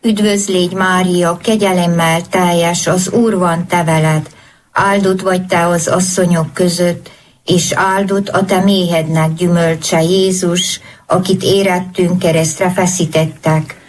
Üdvözlégy Mária, kegyelemmel teljes, az Úr van te veled, áldott vagy te az asszonyok között, és áldott a te méhednek gyümölcse Jézus, akit érettünk keresztre feszítettek.